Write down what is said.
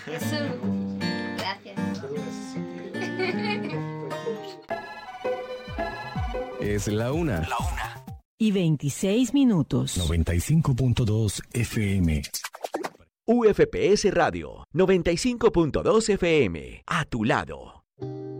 Jesús. Gracias. Es la una. Y 26 minutos. 95.2 FM. UFPS Radio 95.2 FM. A tu lado.